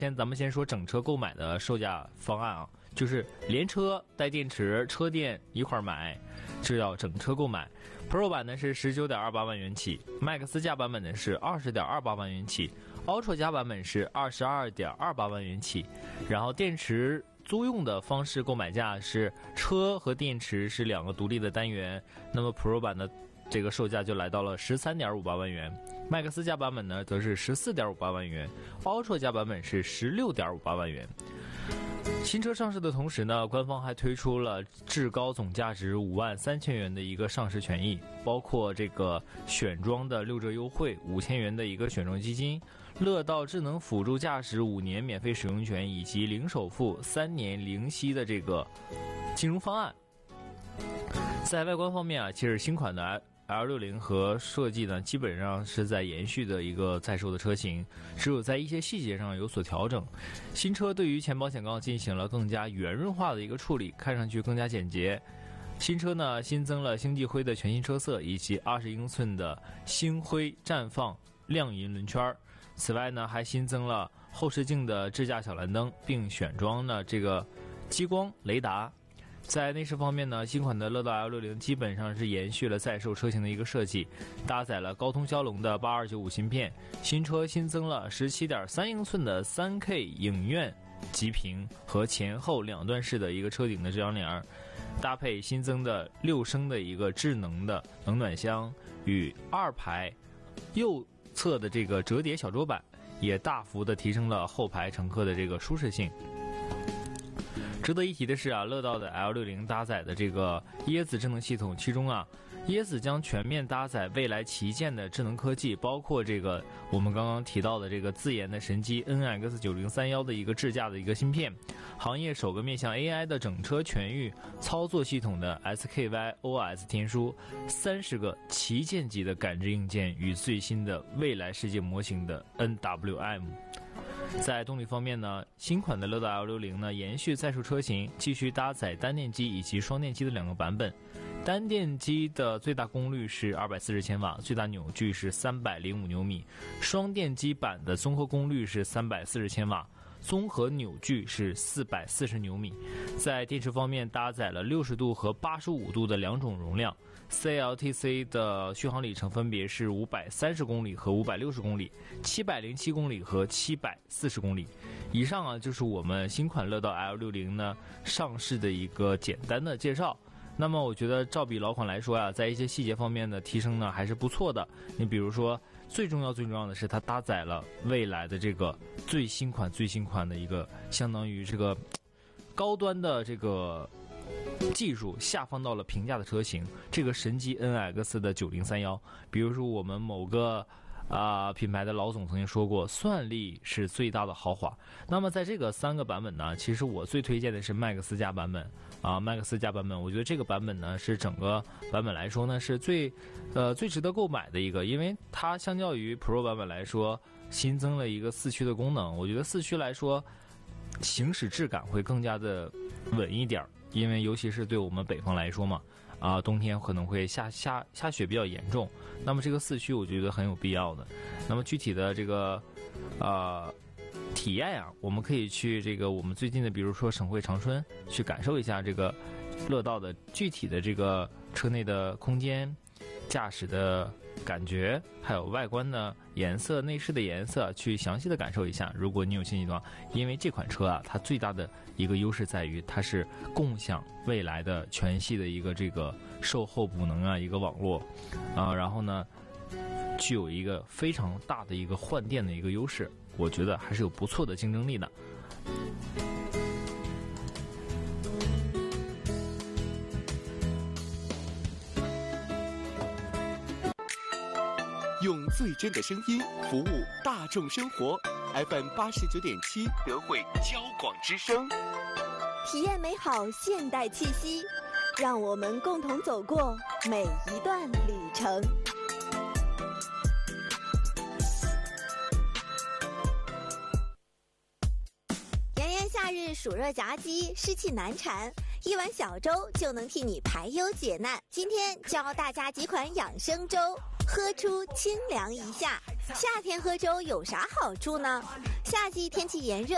咱们先说整车购买的售价方案啊，就是连车带电池、车电一块买，这叫整车购买。Pro 版呢是19.28万元起 ，Max 加版本呢是20.28万元起 ，Ultra 加版本是22.28万元起。然后电池租用的方式购买价是车和电池是2个独立的单元，那么 Pro 版的这个售价就来到了13.58万元。Max 加版本呢，则是14.58万元 ，Ultra 加版本是16.58万元。新车上市的同时呢，官方还推出了至高总价值53000元的一个上市权益，包括这个选装的6折优惠、5000元的一个选装基金、乐道智能辅助驾驶5年免费使用权，以及零首付3年零息的这个金融方案。在外观方面啊，其实新款的L60和设计呢，基本上是在延续的一个在售的车型，只有在一些细节上有所调整。新车对于前保险杠进行了更加圆润化的一个处理，看上去更加简洁。新车呢，新增了星际灰的全新车色，以及20英寸的星辉绽放亮银轮圈。此外呢，还新增了后视镜的智驾小蓝灯，并选装了这个激光雷达。在内饰方面呢，新款的乐道 L60 基本上是延续了在售车型的一个设计，搭载了高通骁龙的8295芯片。新车新增了17.3英寸的 3K 影院极屏和前后两段式的一个车顶的遮阳帘，搭配新增的6升的一个智能的冷暖箱，与2排右侧的这个折叠小桌板，也大幅的提升了后排乘客的这个舒适性。值得一提的是啊，乐道的 L60 搭载的这个椰子智能系统，其中啊，椰子将全面搭载未来旗舰的智能科技，包括这个我们刚刚提到的这个自研的神机 NX9031的一个智驾的一个芯片，行业首个面向 AI 的整车全域操作系统的 SKY OS 天书，30个旗舰级的感知硬件与最新的未来世界模型的 NWM。在动力方面呢，新款的乐道 L60 呢延续在售车型，继续搭载单电机以及双电机的2个版本。单电机的最大功率是240千瓦，最大扭矩是305牛米；双电机版的综合功率是340千瓦，综合扭矩是440牛米。在电池方面，搭载了60度和85度的2种容量。CLTC 的续航里程分别是530公里和560公里，707公里和740公里。以上啊，就是我们新款乐道 L60 呢上市的一个简单的介绍。那么我觉得照比老款来说啊，在一些细节方面的提升呢还是不错的。你比如说最重要的是，它搭载了未来的这个最新款的一个相当于这个高端的这个技术下放到了平价的车型，这个神机 NX 的9031，比如说我们某个品牌的老总曾经说过，算力是最大的豪华。那么在这个3个版本呢，其实我最推荐的是 Max 加版本Max 加版本，我觉得这个版本呢是整个版本来说呢是最值得购买的一个，因为它相较于 Pro 版本来说，新增了一个4驱的功能。我觉得4驱来说，行驶质感会更加的稳一点，因为尤其是对我们北方来说嘛，冬天可能会下雪比较严重，那么这个4驱我觉得很有必要的。那么具体的这个体验啊，我们可以去这个我们最近的比如说省会长春去感受一下这个乐道的具体的这个车内的空间、驾驶的感觉，还有外观的颜色、内饰的颜色，去详细的感受一下。如果你有兴趣的话，因为这款车啊，它最大的一个优势在于它是共享未来的全系的一个这个售后补能一个网络然后呢具有一个非常大的一个换电的一个优势，我觉得还是有不错的竞争力的。 用最真的声音服务大众生活 ，FM 89.7德惠交广之声， 体验美好现代气息，让我们共同走过每一段旅程。炎炎夏日暑热夹击，湿气难缠，一碗小粥就能替你排忧解难。今天教大家几款养生粥，喝出清凉一下。夏天喝粥有啥好处呢？夏季天气炎热，